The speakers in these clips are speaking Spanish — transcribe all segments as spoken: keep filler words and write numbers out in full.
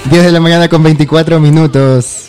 diez de la mañana con veinticuatro minutos.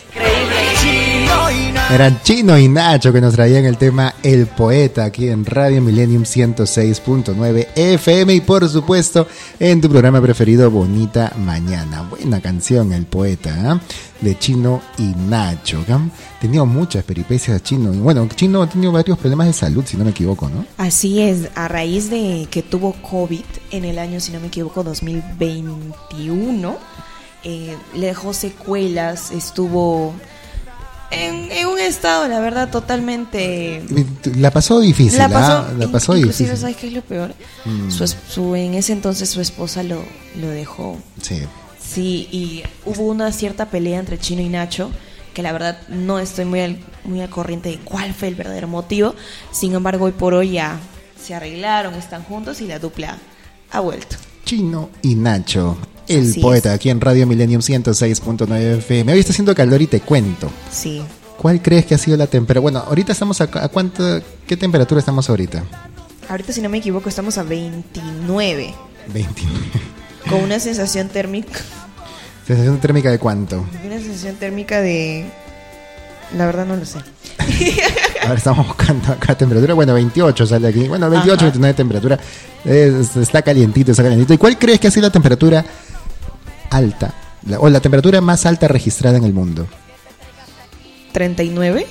Eran Chino y Nacho que nos traían el tema El Poeta aquí en Radio Millennium ciento seis punto nueve F M y por supuesto en tu programa preferido Bonita Mañana. Buena canción El Poeta, ¿eh? De Chino y Nacho. ¿eh? Ha tenido muchas peripecias Chino. Y bueno, Chino ha tenido varios problemas de salud, si no me equivoco, ¿no? Así es, a raíz de que tuvo COVID en el año, si no me equivoco, dos mil veintiuno, eh, le dejó secuelas, estuvo... En, en un estado, la verdad, totalmente... La pasó difícil. La pasó, ¿ah? La pasó inclusive, difícil. ¿sabes qué es lo peor? Mm. Su, su, en ese entonces su esposa lo, lo dejó. Sí. Sí, y hubo una cierta pelea entre Chino y Nacho, que la verdad no estoy muy al, muy al corriente de cuál fue el verdadero motivo. Sin embargo, hoy por hoy ya se arreglaron, están juntos y la dupla ha vuelto. Chino y Nacho, El Así Poeta, es. aquí en Radio Millennium ciento seis punto nueve F M. Hoy está haciendo calor y te cuento. Sí. ¿Cuál crees que ha sido la temperatura? Bueno, ahorita estamos a, a cuánto, ¿qué temperatura estamos ahorita? Ahorita, si no me equivoco, estamos a veintinueve. veintinueve. Con una sensación térmica. ¿Sensación térmica de cuánto? Una sensación térmica de... La verdad no lo sé. A ver, estamos buscando acá temperatura. Bueno, veintiocho sale aquí. Bueno, veintiocho, Ajá. veintinueve de temperatura. Es- está calientito, está calientito. ¿Y cuál crees que ha sido la temperatura alta? La- o la temperatura más alta registrada en el mundo. ¿treinta y nueve?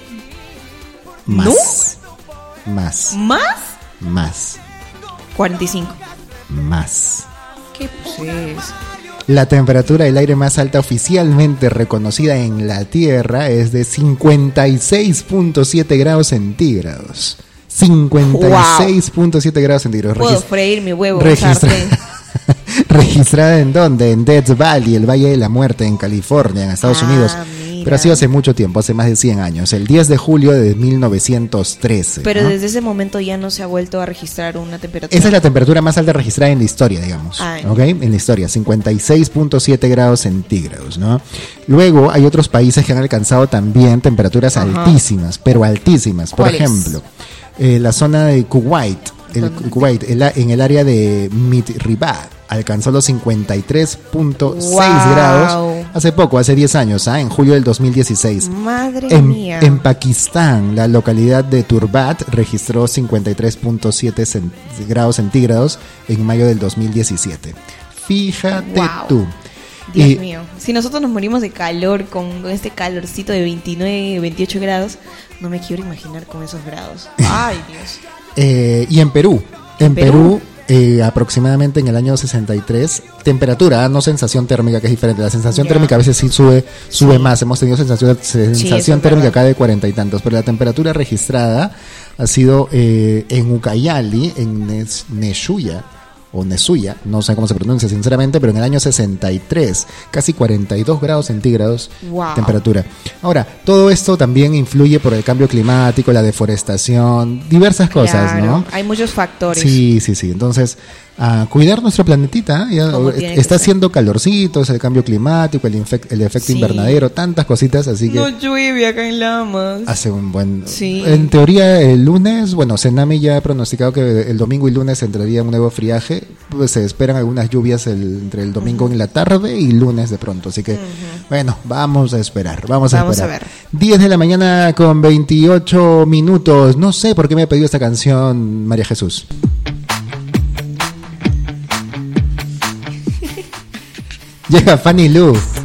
Más. Más. ¿Más? Más. cuarenta y cinco. Más. ¿Qué pues? La temperatura del aire más alta oficialmente reconocida en la Tierra es de cincuenta y seis punto siete grados centígrados. cincuenta y seis punto siete grados centígrados. Puedo Regis- freír mi huevo en registra- sartén. ¿Registrada en dónde? En Death Valley, el Valle de la Muerte, en California, en Estados Ah, Unidos. mira. Pero ha sido hace mucho tiempo, hace más de cien años. El diez de julio de mil novecientos trece. Pero ¿no? desde ese momento ya no se ha vuelto a registrar una temperatura. Esa es la temperatura más alta registrada en la historia, digamos. Ah, ¿Ok? En la historia, cincuenta y seis punto siete grados centígrados, ¿no? Luego hay otros países que han alcanzado también temperaturas Ajá. altísimas, pero altísimas. Por ¿Cuáles? ejemplo, eh, la zona de Kuwait, el, ¿Dónde? Kuwait el- en el área de Midribad, alcanzó los cincuenta y tres punto seis Wow. grados hace poco, hace diez años, ¿ah? En julio del dos mil dieciséis. Madre En, mía. en Pakistán, la localidad de Turbat registró cincuenta y tres punto siete cent- grados centígrados en mayo del dos mil diecisiete. Fíjate Wow. tú. Dios Y- mío. Si nosotros nos morimos de calor con, con este calorcito de veintinueve, veintiocho grados, no me quiero imaginar con esos grados. Ay, Dios. Eh, y en Perú, en ¿En Perú, Perú? eh, aproximadamente en el año sesenta y tres, temperatura, no sensación térmica, que es diferente. La sensación Ya. térmica a veces sí sube, sube Sí. más. Hemos tenido sensación, sensación eso es térmica verdad. acá de cuarenta y tantos, pero la temperatura registrada ha sido eh, en Ucayali, en Nes- Neshuya, o Nesuya, no sé cómo se pronuncia sinceramente, pero en el año sesenta y tres, casi cuarenta y dos grados centígrados Wow. temperatura. Ahora, todo esto también influye por el cambio climático, la deforestación, diversas cosas, Claro, ¿no? hay muchos factores. Sí, sí, sí. Entonces, a cuidar nuestro planetita. ¿eh? Ya, Como eh, tiene que está ser. haciendo calorcito, es el cambio climático, el, infec- el efecto Sí. invernadero, tantas cositas, así que No llueve acá en Lamas. hace un buen... Sí. En teoría, el lunes, bueno, Senami ya ha pronosticado que el domingo y lunes entraría un nuevo friaje, pues se esperan algunas lluvias el- entre el domingo en la tarde y lunes de pronto, así que, bueno, vamos a esperar, vamos a Vamos a esperar. ver. diez de la mañana con veintiocho minutos, no sé por qué me ha pedido esta canción María Jesús. Llega Fanny Lu.